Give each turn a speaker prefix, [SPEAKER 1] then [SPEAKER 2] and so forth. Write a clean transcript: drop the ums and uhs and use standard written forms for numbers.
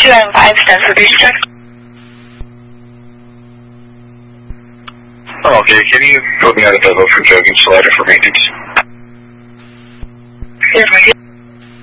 [SPEAKER 1] 2M5 stands for basic check.
[SPEAKER 2] Okay, can you put me on a double for jogging slider for maintenance?
[SPEAKER 1] Yes,